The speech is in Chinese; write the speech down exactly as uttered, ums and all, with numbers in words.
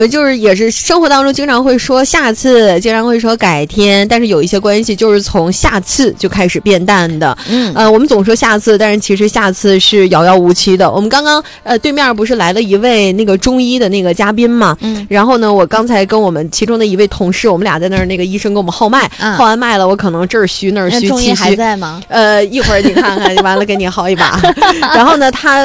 就是也是生活当中经常会说下次，经常会说改天，但是有一些关系就是从下次就开始变淡的。嗯，呃，我们总说下次，但是其实下次是遥遥无期的。我们刚刚呃对面不是来了一位那个中医的那个嘉宾嘛？嗯，然后呢，我刚才跟我们其中的一位同事，我们俩在那儿，那个医生给我们号脉，嗯、号完脉了，我可能这儿虚那儿虚， 中医还在吗？ 呃，一会儿你看看，完了给你号一把。然后呢，他